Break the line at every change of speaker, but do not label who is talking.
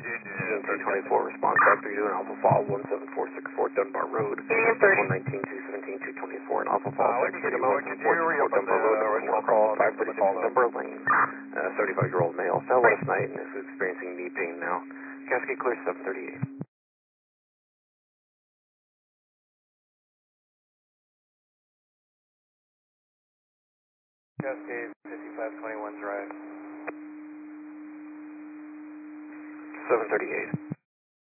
224, response back 3 to an Alpha Fall 17464 Dunbar Road. 119, 217, 224, and Alpha Fall back 3 to 17464 Dunbar Road. More call 536 Dunbar Lane. 35-year-old male fell last night and is experiencing knee pain now. Cascade clear 738.
Cascade 5521 Drive.
738.